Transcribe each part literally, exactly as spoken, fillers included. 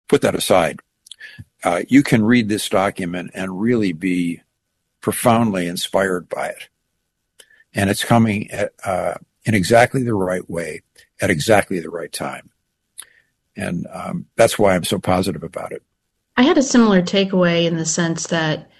put that aside. Uh, you can read this document and really be profoundly inspired by it. And it's coming at, uh, in exactly the right way at exactly the right time. And um, that's why I'm so positive about it. I had a similar takeaway in the sense that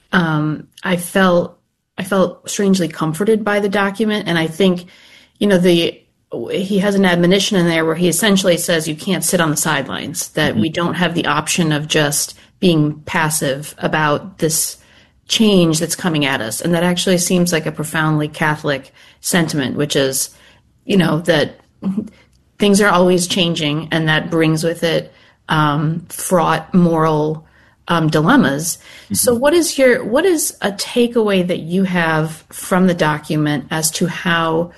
um, I felt I felt strangely comforted by the document, and I think, you know, the he has an admonition in there where he essentially says you can't sit on the sidelines, that mm-hmm. we don't have the option of just being passive about this change that's coming at us, and that actually seems like a profoundly Catholic sentiment, which is, you know, that things are always changing, and that brings with it um, fraught moral um, dilemmas. Mm-hmm. So what is your, what is a takeaway that you have from the document as to how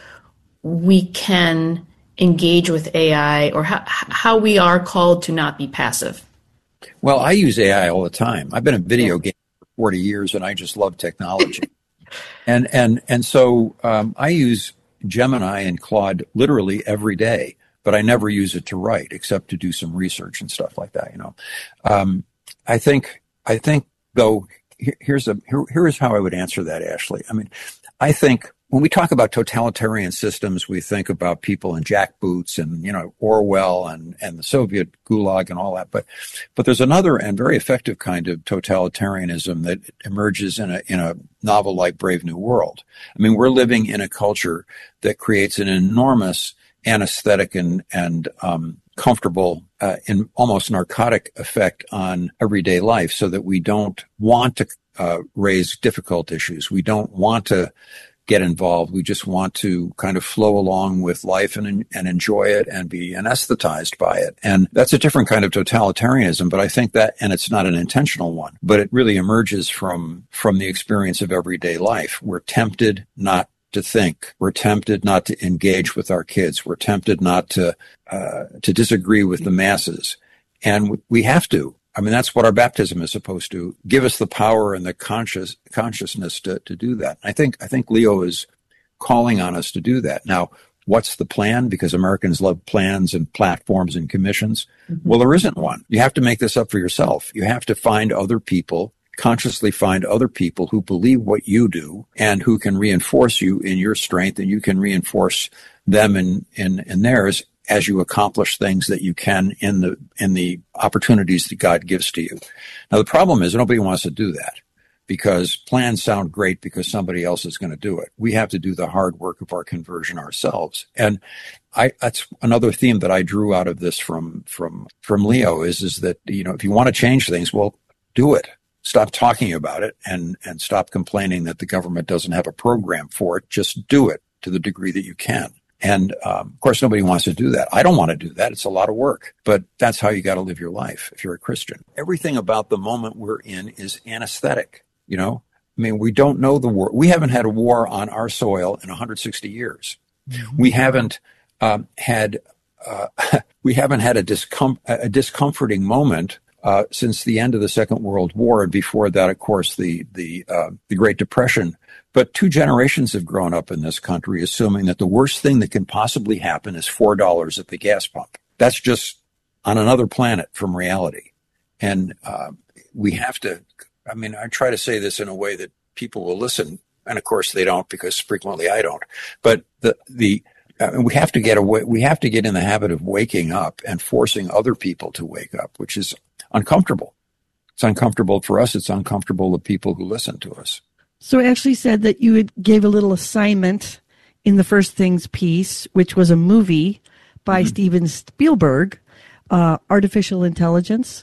we can engage with A I, or how, how we are called to not be passive? Well, I use A I all the time. I've been a video game for forty years, and I just love technology. and and and so um, I use Gemini and Claude literally every day, but I never use it to write except to do some research and stuff like that. You know, um, I think I think though here, here's a here, here is how I would answer that, Ashley. I mean, I think when we talk about totalitarian systems, we think about people in jackboots and, you know, Orwell and, and the Soviet Gulag and all that. But, but there's another and very effective kind of totalitarianism that emerges in a, in a novel like Brave New World. I mean, we're living in a culture that creates an enormous anesthetic and, and, um, comfortable, uh, in almost narcotic effect on everyday life, so that we don't want to, uh, raise difficult issues. We don't want to get involved. We just want to kind of flow along with life and and enjoy it and be anesthetized by it. And that's a different kind of totalitarianism, but I think that, and it's not an intentional one, but it really emerges from from the experience of everyday life. We're tempted not to think. We're tempted not to engage with our kids. We're tempted not to uh, to disagree with the masses. And we have to. I mean, that's what our baptism is supposed to give us, the power and the conscious consciousness to, to do that. I think, I think Leo is calling on us to do that. Now, what's the plan? Because Americans love plans and platforms and commissions. Mm-hmm. Well, there isn't one. You have to make this up for yourself. You have to find other people, consciously find other people who believe what you do and who can reinforce you in your strength, and you can reinforce them in, in, in theirs, as you accomplish things that you can in the in the opportunities that God gives to you. Now, the problem is nobody wants to do that, because plans sound great because somebody else is going to do it. We have to do the hard work of our conversion ourselves. And I, that's another theme that I drew out of this from from from Leo is is that, you know, if you want to change things, well, do it. Stop talking about it and and stop complaining that the government doesn't have a program for it. Just do it to the degree that you can. And, um, of course, nobody wants to do that. I don't want to do that. It's a lot of work, but that's how you got to live your life if you're a Christian. Everything about the moment we're in is anesthetic, you know? I mean, we don't know the war. We haven't had a war on our soil in one hundred sixty years. Mm-hmm. We haven't, um, had, uh, we haven't had a, discom- a discomforting moment, uh, since the end of the Second World War. And before that, of course, the, the, uh, the Great Depression. But two generations have grown up in this country assuming that the worst thing that can possibly happen is four dollars at the gas pump. That's just on another planet from reality. And uh, we have to, I mean, I try to say this in a way that people will listen. And of course they don't, because frequently I don't. But the, the, uh, we have to get away, we have to get in the habit of waking up and forcing other people to wake up, which is uncomfortable. It's uncomfortable for us. It's uncomfortable to people who listen to us. So Ashley said that you had gave a little assignment in the First Things piece, which was a movie by mm-hmm. Steven Spielberg, uh, Artificial Intelligence.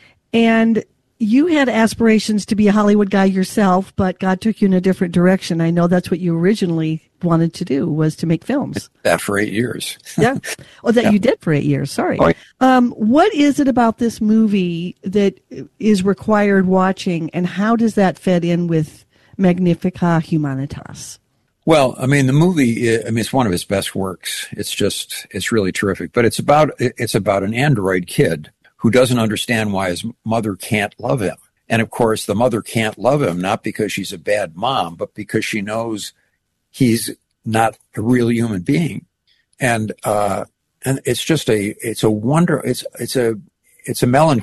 And you had aspirations to be a Hollywood guy yourself, but God took you in a different direction. I know that's what you originally wanted to do, was to make films. That for eight years. yeah. Oh, that yeah. you did for eight years. Sorry. Oh, yeah. Um, what is it about this movie that is required watching, and how does that fit in with Magnifica Humanitas? Well, I mean, the movie, I mean, it's one of his best works. It's just, it's really terrific. But it's about, it's about an android kid who doesn't understand why his mother can't love him. And of course, the mother can't love him, not because she's a bad mom, but because she knows he's not a real human being. And, uh, and it's just a, it's a wonder, it's, it's a, it's a melancholy